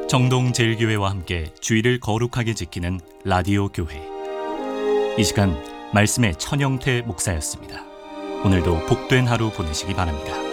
정동제일교회와 함께 주일을 거룩하게 지키는 라디오 교회. 이 시간 말씀의 천영태 목사였습니다. 오늘도 복된 하루 보내시기 바랍니다.